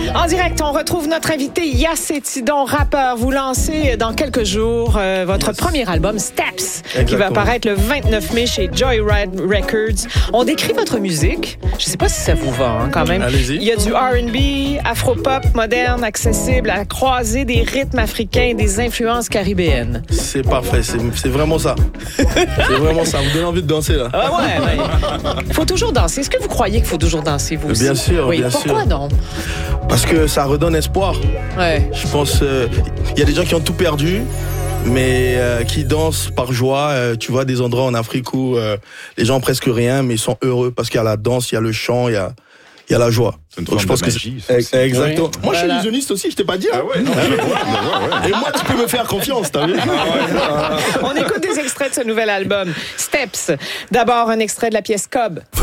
En direct, on retrouve notre invité Yass Tidon, rappeur. Vous lancez dans quelques jours votre premier album, Steps, qui va apparaître le 29 mai chez Joyride Records. On décrit votre musique. Je ne sais pas si ça vous va quand même. Allez-y. Il y a du R&B, afro-pop, moderne, accessible, à croiser des rythmes africains et des influences caribéennes. C'est parfait, c'est vraiment ça. C'est vraiment ça, vous donne envie de danser là. Ah ouais. Il faut toujours danser. Est-ce que vous croyez qu'il faut toujours danser, vous aussi? Bien sûr, oui. bien sûr. Pourquoi donc? Parce que ça redonne espoir. Ouais. Je pense, il y a des gens qui ont tout perdu, mais qui dansent par joie. Tu vois des endroits en Afrique où les gens ont presque rien, mais ils sont heureux parce qu'il y a la danse, il y a le chant, il y a la joie. C'est une forme je pense de magie, que exactement. Oui. Moi, je suis illusionniste aussi, je t'ai pas dit. Ah ouais, non, je vois. Et moi, tu peux me faire confiance, t'as vu? On écoute des extraits de ce nouvel album, Steps. D'abord, un extrait de la pièce Cobb.